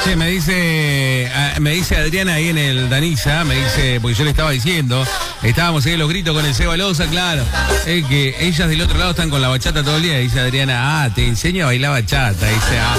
Che, me dice Adriana ahí en el Danisa, me dice, porque yo le estaba diciendo, estábamos ahí en los gritos con el Seba Loza, claro, que ellas del otro lado están con la bachata todo el día, dice Adriana, te enseño a bailar bachata, dice,